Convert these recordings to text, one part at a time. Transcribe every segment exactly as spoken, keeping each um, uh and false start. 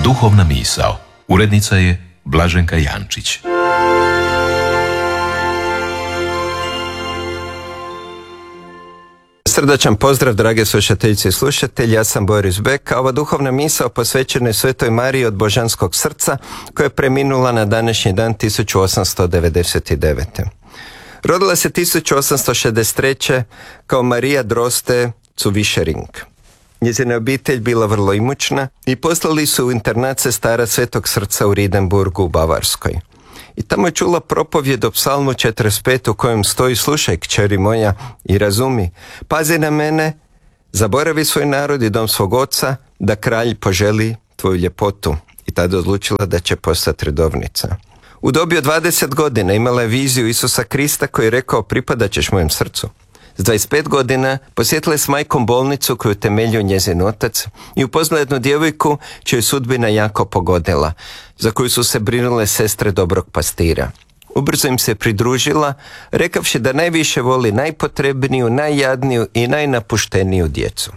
Duhovna misao. Urednica je Blaženka Jančić. Srdačan pozdrav, drage slušateljice i slušatelji, ja sam Boris Bek, a ova duhovna misao posvećena je Svetoj Mariji od Božanskog srca, koja je preminula na današnji dan tisuću osamsto devedeset devete. Rodila se tisuću osamsto šezdeset treće kao Marija Droste zu Vischering. Njezina obitelj bila vrlo imućna i poslali su u internat sestara Svetog srca u Ridenburgu u Bavarskoj. I tamo je čula propovjed o psalmu četrdeset pet u kojem stoji: slušaj, kćeri moja, i razumi, pazi na mene, zaboravi svoj narod i dom svog oca, da kralj poželi tvoju ljepotu. I tada odlučila da će postati redovnica. U dobi od dvadeset godina imala je viziju Isusa Krista koji je rekao: pripadat ćeš mojem srcu. S dvadeset pet godina posjetila je s majkom bolnicu koju temeljio njezin otac i upoznala jednu djevojku čiju je sudbina jako pogodila, za koju su se brinule sestre dobrog pastira. Ubrzo im se pridružila, rekavši da najviše voli najpotrebniju, najjadniju i najnapušteniju djecu.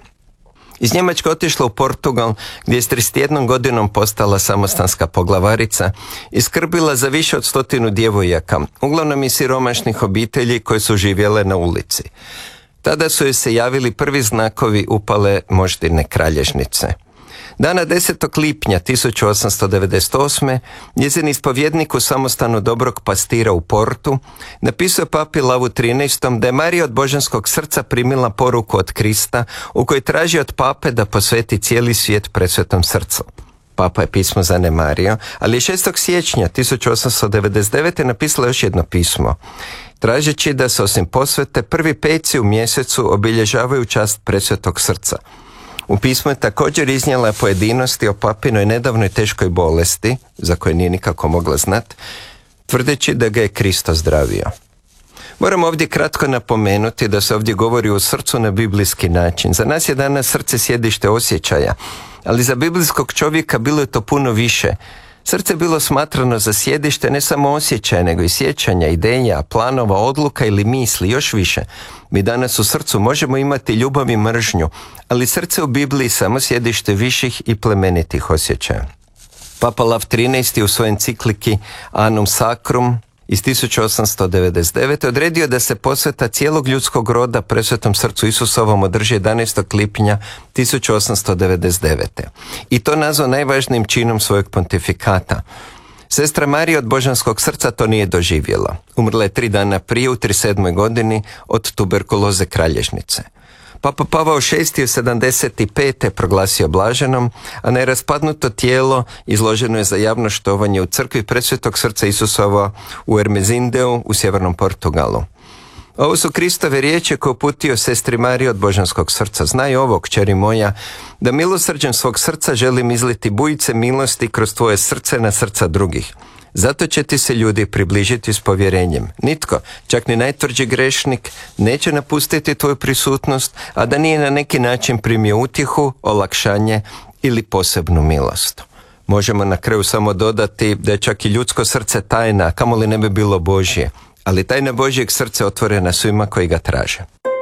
Iz Njemačke otišla u Portugal, gdje je s trideset jednom godinom postala samostanska poglavarica i skrbila za više od stotinu djevojaka, uglavnom iz siromašnih obitelji koje su živjele na ulici. Tada su joj se javili prvi znakovi upale moždine kralježnice. Dana desetog lipnja tisuću osamsto devedeset osme njezin ispovjednik u samostanu dobrog pastira u Portu napisao papi Lavu trinaestom da je Marija od Božanskog srca primila poruku od Krista u kojoj traži od pape da posveti cijeli svijet presvetom srcu. Papa je pismo zanemario, ali je šestog siječnja tisuću osamsto devedeset devete napisala još jedno pismo, tražeći da se osim posvete prvi peci u mjesecu obilježavaju čast presvetog srca. U pismu je također iznijela pojedinosti o papinoj nedavnoj teškoj bolesti, za koje nije nikako mogla znati, tvrdeći da ga je Kristo zdravio. Moram ovdje kratko napomenuti da se ovdje govori o srcu na biblijski način. Za nas je danas srce sjedište osjećaja, ali za biblijskog čovjeka bilo je to puno više. Srce je bilo smatrano za sjedište ne samo osjećaja, nego i sjećanja, ideja, planova, odluka ili misli, još više. Mi danas u srcu možemo imati ljubav i mržnju, ali srce u Bibliji samo sjedište viših i plemenitih osjećaja. Papa Lav trinaesti u svojoj encikliki Annum Sacrum iz tisuću osamsto devedeset devete odredio da se posveta cijelog ljudskog roda presvetom srcu Isusovom održi jedanaestog lipnja tisuću osamsto devedeset devete. I to nazvao najvažnijim činom svojeg pontifikata. Sestra Marija od Božanskog srca to nije doživjela. Umrla je tri dana prije, u trideset sedmoj godini, od tuberkuloze kralježnice. Papa Pavao šesti u sedamdeset pete proglasio blaženom, a neraspadnuto tijelo izloženo je za javno štovanje u crkvi presvetog srca Isusova u Ermezindeu u sjevernom Portugalu. Ovo su Kristove riječi koje uputio sestri Mariji od Božanskog srca. Znaj ovo, kćeri moja, da milosrđem svog srca želim izliti bujice milosti kroz tvoje srce na srca drugih. Zato će ti se ljudi približiti s povjerenjem. Nitko, čak ni najtvrđi grešnik, neće napustiti tvoju prisutnost, a da nije na neki način primio utjehu, olakšanje ili posebnu milost. Možemo na kraju samo dodati da je čak i ljudsko srce tajna, kamoli ne bi bilo Božje, ali tajna Božjeg srca otvorena svima koji ga traže.